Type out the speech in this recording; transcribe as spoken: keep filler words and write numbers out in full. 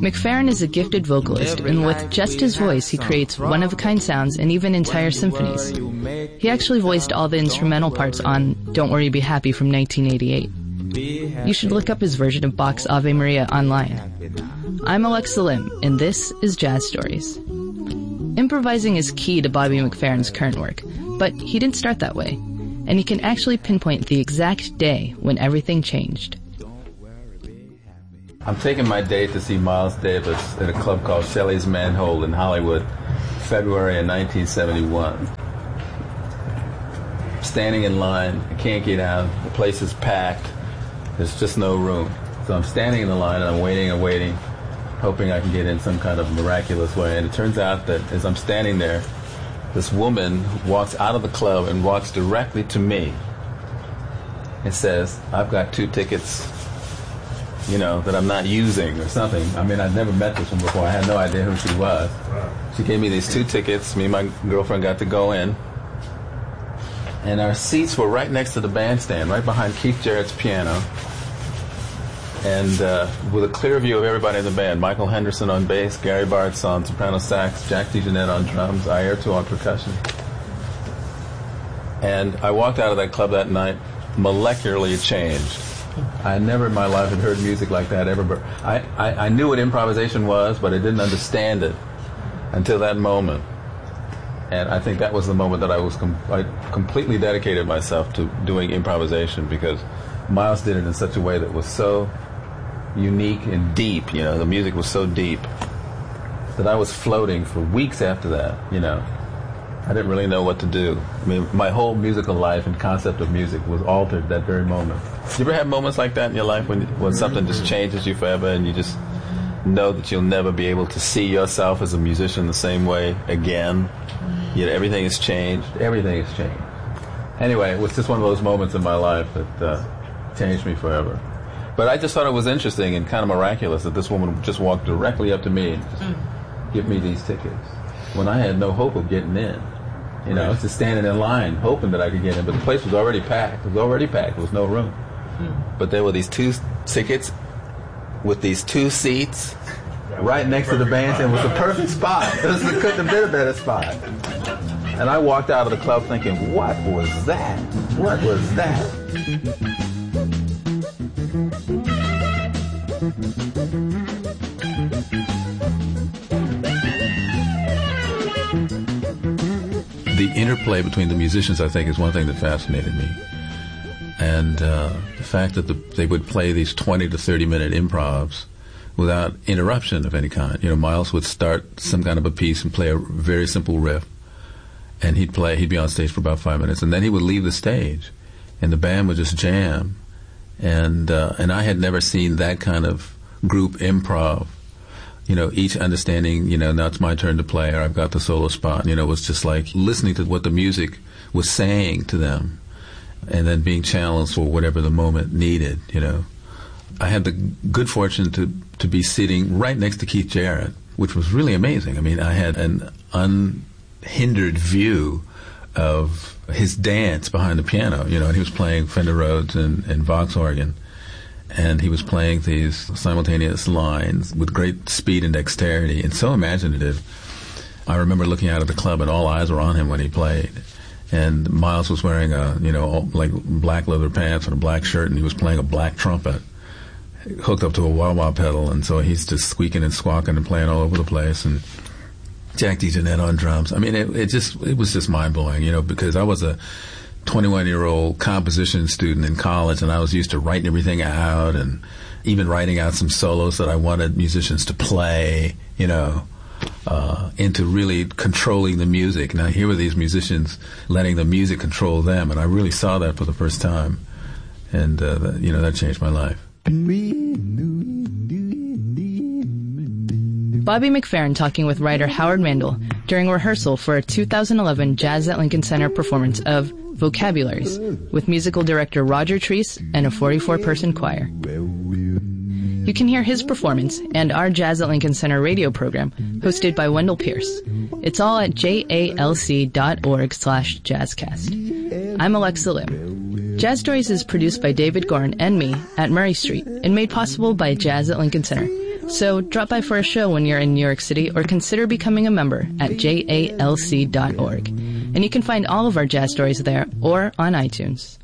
McFerrin is a gifted vocalist, and with just his voice, he creates one-of-a-kind sounds and even entire symphonies. He actually voiced all the instrumental parts on Don't Worry, Be Happy from nineteen eighty-eight. You should look up his version of Bach's Ave Maria online. I'm Alexa Lim, and this is Jazz Stories. Improvising is key to Bobby McFerrin's current work, but he didn't start that way, and he can actually pinpoint the exact day when everything changed. I'm taking my date to see Miles Davis at a club called Shelley's Manhole in Hollywood, February of nineteen seventy-one. Standing in line, I can't get out, the place is packed, there's just no room. So I'm standing in the line and I'm waiting and waiting, hoping I can get in some kind of miraculous way. And it turns out that as I'm standing there, this woman walks out of the club and walks directly to me and says, I've got two tickets, you know, that I'm not using or something. I mean, I'd never met this one before. I had no idea who she was. She gave me these two tickets. Me and my girlfriend got to go in. And our seats were right next to the bandstand, right behind Keith Jarrett's piano. And uh, with a clear view of everybody in the band. Michael Henderson on bass, Gary Bartz on soprano sax, Jack DeJohnette on drums, Airto on percussion. And I walked out of that club that night molecularly changed. I never in my life had heard music like that ever. I, I, I knew what improvisation was, but I didn't understand it until that moment. And I think that was the moment that I was com- I completely dedicated myself to doing improvisation, because Miles did it in such a way that was so unique and deep. You know, the music was so deep that I was floating for weeks after that. You know, I didn't really know what to do. I mean, my whole musical life and concept of music was altered that very moment. You ever have moments like that in your life when when something just changes you forever and you just know that you'll never be able to see yourself as a musician the same way again? You know, everything has changed. Everything has changed. Anyway, it was just one of those moments in my life that uh, changed me forever. But I just thought it was interesting and kind of miraculous that this woman just walked directly up to me and just mm. give me these tickets when I had no hope of getting in. You know, I was just standing in line hoping that I could get in, but the place was already packed. It was already packed. There was no room. Mm. But there were these two tickets with these two seats right next to the bandstand. It was the perfect spot. It was, it couldn't have been a better spot. And I walked out of the club thinking, what was that? What was that? The interplay between the musicians, I think, is one thing that fascinated me. And uh, the fact that the, they would play these twenty to thirty minute improvs without interruption of any kind. You know, Miles would start some kind of a piece and play a very simple riff, and he'd play, he'd be on stage for about five minutes, and then he would leave the stage, and the band would just jam. And uh, and I had never seen that kind of group improv. You know, each understanding, you know, now it's my turn to play, or I've got the solo spot. You know, it was just like listening to what the music was saying to them, and then being challenged for whatever the moment needed, you know. I had the good fortune to, to be sitting right next to Keith Jarrett, which was really amazing. I mean, I had an unhindered view of his dance behind the piano, you know, and he was playing Fender Rhodes and, and Vox organ, and he was playing these simultaneous lines with great speed and dexterity and so imaginative. I remember looking out at the club and all eyes were on him when he played. And Miles was wearing a, you know, like black leather pants and a black shirt, and he was playing a black trumpet hooked up to a wah-wah pedal, and so he's just squeaking and squawking and playing all over the place, and Jack DeJohnette on drums. I mean, it, it just, it was just mind-blowing, you know, because I was a twenty-one-year-old composition student in college, and I was used to writing everything out and even writing out some solos that I wanted musicians to play, you know, uh, into really controlling the music. Now, here were these musicians letting the music control them, and I really saw that for the first time, and, uh, that, you know, that changed my life. Bobby McFerrin talking with writer Howard Mandel during rehearsal for a two thousand eleven Jazz at Lincoln Center performance of Vocabularies with musical director Roger Treese and a forty-four person choir. You can hear his performance and our Jazz at Lincoln Center radio program hosted by Wendell Pierce. It's all at jalc.org slash jazzcast. I'm Alexa Lim. Jazz Stories is produced by David Gorn and me at Murray Street and made possible by Jazz at Lincoln Center, So drop by for a show when you're in New York City or consider becoming a member at j a l c dot org. And you can find all of our jazz stories there or on iTunes.